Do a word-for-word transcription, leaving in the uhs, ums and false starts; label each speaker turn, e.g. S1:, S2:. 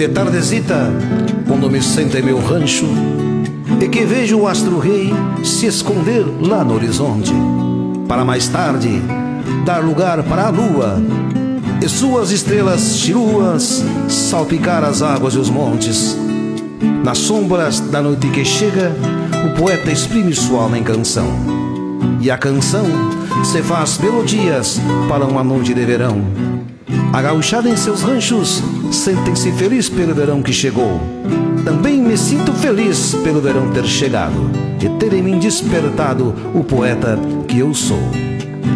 S1: De tardezita, quando me sento em meu rancho, e que vejo o astro-rei se esconder lá no horizonte, para mais tarde dar lugar para a lua e suas estrelas chiruas salpicar as águas e os montes. Nas sombras da noite que chega, o poeta exprime sua alma em canção, e a canção se faz melodias para uma noite de verão. A gauchada em seus ranchos sentem-se feliz pelo verão que chegou. Também me sinto feliz pelo verão ter chegado e ter em mim despertado o poeta que eu sou.